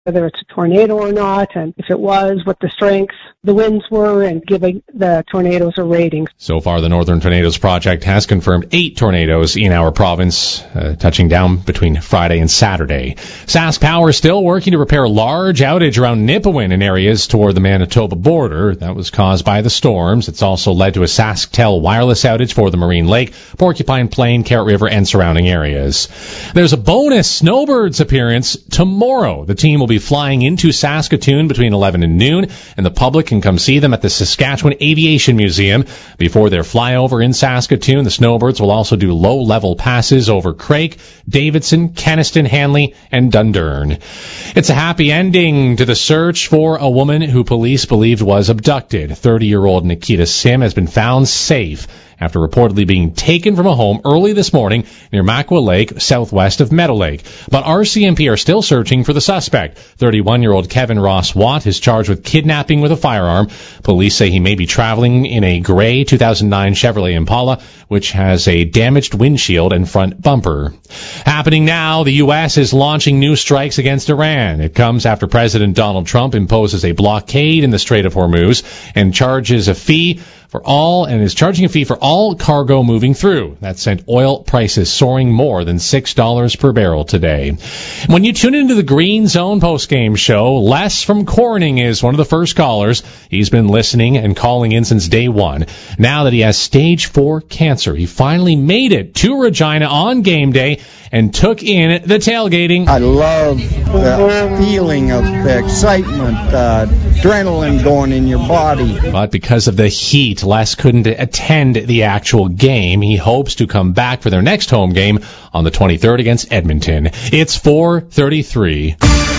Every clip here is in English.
whether it's a tornado or not, and if it was, what the strengths, the winds were, and giving the tornadoes a rating. So far, the Northern Tornadoes Project has confirmed 8 tornadoes in our province, touching down between Friday and Saturday. Sask Power is still working to repair a large outage around Nipawin in areas toward the Manitoba border. That was caused by the storms. It's also led to a SaskTel wireless outage for the Marine Lake, Porcupine Plain, Carrot River, and surrounding areas. There's a bonus Snowbirds appearance tomorrow. The team will be flying into Saskatoon between 11 and noon, and the public can come see them at the Saskatchewan Aviation Museum. Before their flyover in Saskatoon, the Snowbirds will also do low-level passes over Craik, Davidson, Kenaston, Hanley, and Dundurn. It's a happy ending to the search for a woman who police believed was abducted. 30-year-old Nikita Sim has been found safe after reportedly being taken from a home early this morning near Makwa Lake, southwest of Meadow Lake. But RCMP are still searching for the suspect. 31-year-old Kevin Ross Watt is charged with kidnapping with a firearm. Police say he may be traveling in a gray 2009 Chevrolet Impala, which has a damaged windshield and front bumper. Happening now, the U.S. is launching new strikes against Iran. It comes after President Donald Trump imposes a blockade in the Strait of Hormuz and charges a fee for all cargo moving through. That sent oil prices soaring more than $6 per barrel today. When you tune into the Green Zone postgame show, Les from Corning is one of the first callers. He's been listening and calling in since day one. Now that he has stage 4 cancer, he finally made it to Regina on game day and took in the tailgating. I love the feeling of excitement, adrenaline going in your body. But because of the heat, Les couldn't attend the actual game. He hopes to come back for their next home game on the 23rd against Edmonton. It's 4:33.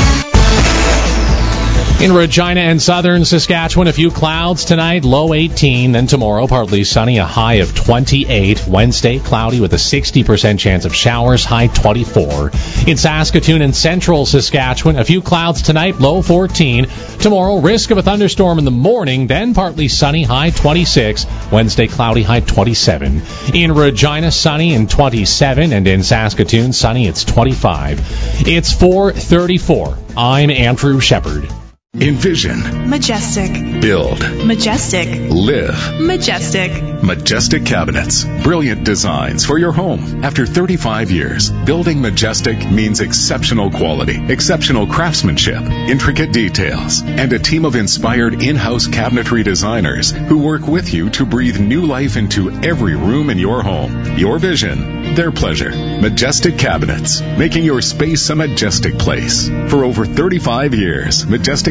In Regina and southern Saskatchewan, a few clouds tonight, low 18. Then tomorrow, partly sunny, a high of 28. Wednesday, cloudy with a 60% chance of showers, high 24. In Saskatoon and central Saskatchewan, a few clouds tonight, low 14. Tomorrow, risk of a thunderstorm in the morning, then partly sunny, high 26. Wednesday, cloudy, high 27. In Regina, sunny and 27. And in Saskatoon, sunny, it's 25. It's 4:34. I'm Andrew Shepard. Envision. Majestic. Build. Majestic. Live. Majestic. Majestic Cabinets. Brilliant designs for your home. After 35 years, building Majestic means exceptional quality, exceptional craftsmanship, intricate details, and a team of inspired in-house cabinetry designers who work with you to breathe new life into every room in your home. Your vision, their pleasure. Majestic Cabinets, making your space a majestic place. For over 35 years,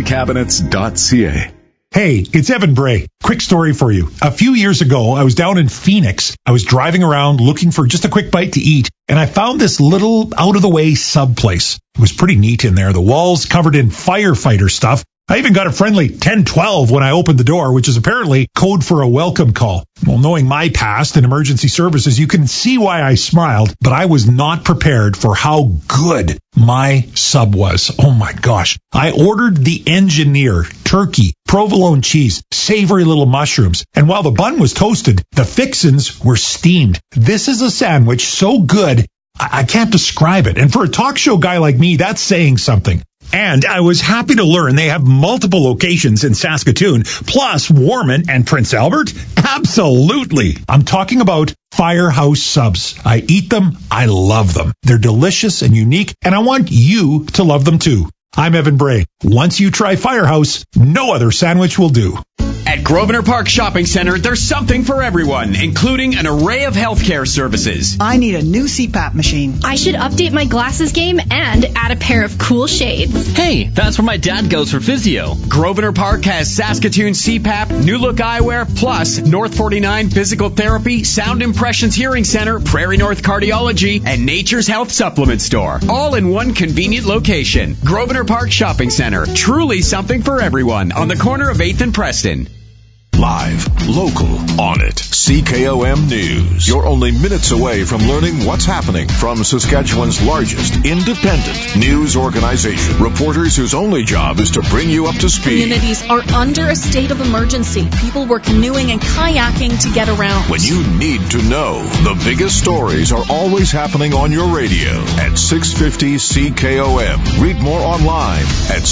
majestic.ca. Hey, it's Evan Bray. Quick story for you. A few years ago, I was down in Phoenix. I was driving around looking for just a quick bite to eat, and I found this little out-of-the-way sub place. It was pretty neat in there. The walls covered in firefighter stuff. I even got a friendly 1012 when I opened the door, which is apparently code for a welcome call. Well, knowing my past in emergency services, you can see why I smiled, but I was not prepared for how good my sub was. Oh my gosh. I ordered the Engineer, turkey, provolone cheese, savory little mushrooms, and while the bun was toasted, the fixins were steamed. This is a sandwich so good, I can't describe it. And for a talk show guy like me, that's saying something. And I was happy to learn they have multiple locations in Saskatoon, plus Warman and Prince Albert. Absolutely. I'm talking about Firehouse Subs. I eat them. I love them. They're delicious and unique, and I want you to love them too. I'm Evan Bray. Once you try Firehouse, no other sandwich will do. At Grosvenor Park Shopping Center, there's something for everyone, including an array of healthcare services. I need a new CPAP machine. I should update my glasses game and add a pair of cool shades. Hey, that's where my dad goes for physio. Grosvenor Park has Saskatoon CPAP, New Look Eyewear, plus North 49 Physical Therapy, Sound Impressions Hearing Center, Prairie North Cardiology, and Nature's Health Supplement Store. All in one convenient location. Grosvenor Park Shopping Center. Truly something for everyone on the corner of 8th and Preston. Live, local, on it. CKOM News. You're only minutes away from learning what's happening from Saskatchewan's largest independent news organization. Reporters whose only job is to bring you up to speed. Communities are under a state of emergency. People were canoeing and kayaking to get around. When you need to know, the biggest stories are always happening on your radio at 650 CKOM. Read more online at